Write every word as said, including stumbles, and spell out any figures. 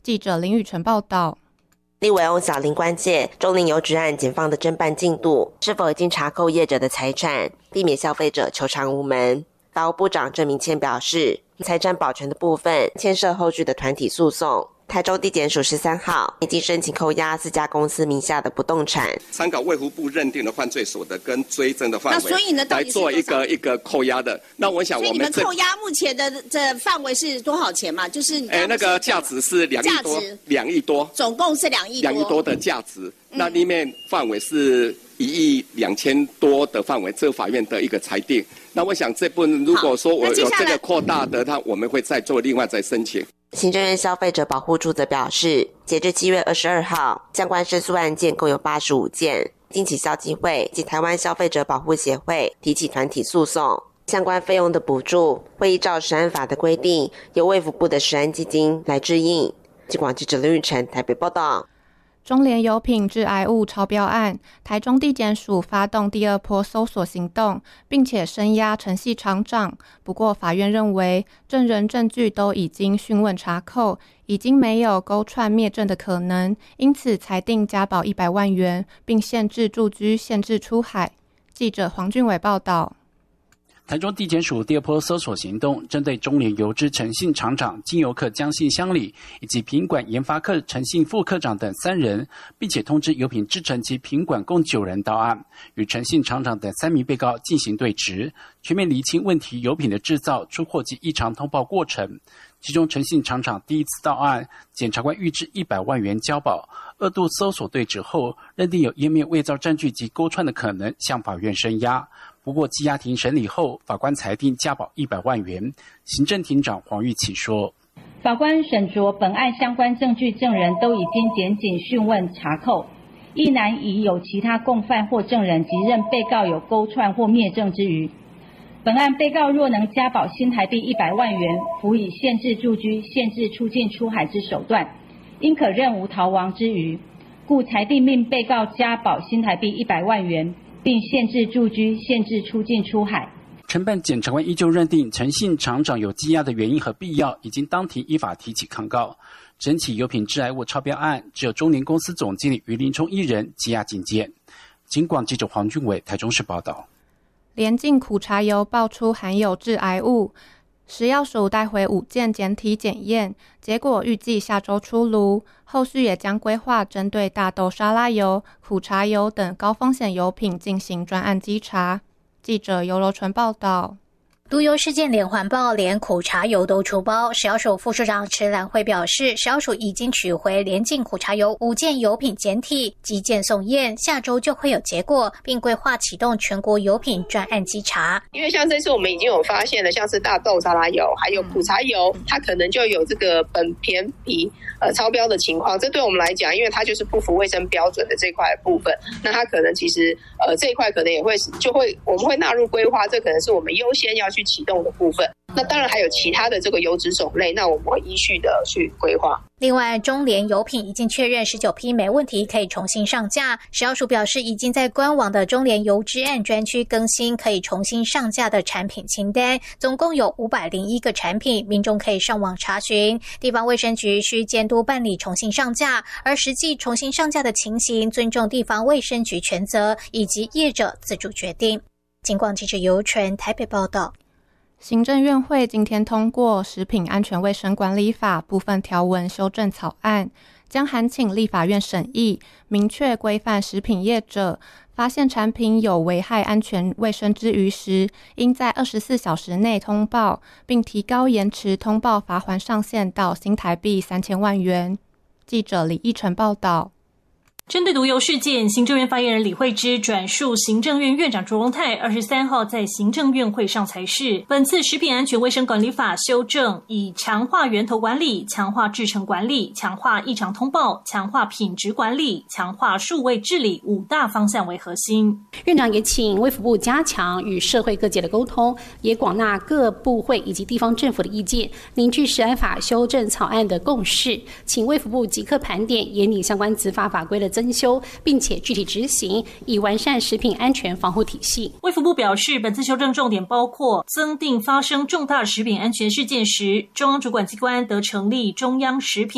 记者林宇晨报道。 立委翁小玲关切中联邮局案检方的侦办进度，是否已经查扣业者的财产，避免消费者求偿无门。法务部长郑明谦表示，财产保全的部分牵涉后续的团体诉讼。台中地检署十三号已经申请扣押四家公司名下的不动产， 参考卫福部认定的犯罪所得跟追征的范围， 那所以呢， 来做一个一个扣押的。那我想我们， 所以你们扣押目前的这范围是多少钱嘛？就是你哎，那个价值是两亿多，两亿多， 总共是两亿多， 两亿多的价值。嗯、那里面范围是一亿两千多的范围，这个法院的一个裁定。那我想这部分如果说我有这个扩大的，它我们会再做另外再申请。 行政院消费者保护处则表示，截至七月二十二号，相关申诉案件共有八十五件，经起消基会及台湾消费者保护协会提起团体诉讼，相关费用的补助会依照食安法的规定，由卫福部的食安基金来支应。记广记者林玉成台北报道。 中联油品致癌物超标案，台中地检署发动第二波搜索行动，并且声押陈系厂长。不过法院认为证人证据都已经讯问查扣，已经没有勾串灭证的可能，因此裁定加保一百万元，并限制住居、限制出海。记者黄俊伟报道。 台中地检署第二波搜索行动，针对中联油之陈姓厂长、经油客江姓乡里以及品管研发科陈姓副科长等三人，并且通知油品制程及品管共九人到案，与陈姓厂长等三名被告进行对质，全面厘清问题油品的制造、出货及异常通报过程。其中陈姓厂长第一次到案，检察官预支一百万元交保，二度搜索对质后，认定有页面伪造证据及勾串的可能，向法院声押。不过羁押庭审理后，法官裁定加保一百万元。行政庭长黄玉琪说， 法官审酌本案相关证据证人都已经检警讯问查扣，亦难以有其他共犯或证人及认被告有勾串或灭证之余。本案被告若能加保新台币一百万元，辅以限制住居、限制出境出海之手段，应可认无逃亡之余，故裁定命被告加保新台币一百万元，并限制住居、限制出境出海。 承办检察官依旧认定陈姓厂长有羁押的原因和必要，已经当庭依法提起抗告。整起油品致癌物超标案，只有中联公司总经理于林冲一人羁押警戒。警广记者黄俊伟台中市报道。 联进苦茶油爆出含有致癌物，食药署带回五件检体检验，结果预计下周出炉。后续也将规划针对大豆沙拉油、苦茶油等高风险油品进行专案稽查。记者游柔纯报道。 毒油事件连环爆，连苦茶油都出包。食药署副署长池兰慧表示，食药署已经取回联进苦茶油五件油品检体，急件送验，下周就会有结果，并规划启动全国油品专案稽查。 因为像这次我们已经有发现了，像是大豆沙拉油还有苦茶油，它可能就有这个苯醛比呃超标的情况。这对我们来讲，因为它就是不符卫生标准的这块部分，那它可能其实呃这一块可能也会就会我们会纳入规划，这可能是我们优先要去启动的部分。那当然还有其他的这个油脂种类，那我们会依序的去规划。 另外，中联油品已经确认十九批没问题，可以重新上架。食药署表示，已经在官网的中联油脂案专区更新可以重新上架的产品清单，总共有五百零一个产品，民众可以上网查询。地方卫生局需监督办理重新上架，而实际重新上架的情形，尊重地方卫生局权责以及业者自主决定。警广记者游纯台北报道。 行政院会今天通过《食品安全卫生管理法》部分条文修正草案，将函请立法院审议，明确规范食品业者发现产品有危害安全卫生之虞时，应在二十四小时内通报，并提高延迟通报罚锾上限到新台币三千万元。记者李义成报道。 针对毒油事件，行政院发言人李慧芝转述行政院院长卓荣泰二十三号在行政院会上才是，本次食品安全卫生管理法修正以强化源头管理、强化制程管理、强化异常通报、强化品质管理、强化数位治理五大方向为核心。 院长也请卫福部加强与社会各界的沟通，也广纳各部会以及地方政府的意见，凝聚食安法修正草案的共识，请卫福部即刻盘点严拟相关执法法规的增修，并且具体执行，以完善食品安全防护体系。 卫福部表示，本次修正重点包括增订发生重大食品安全事件时，中央主管机关得成立中央食品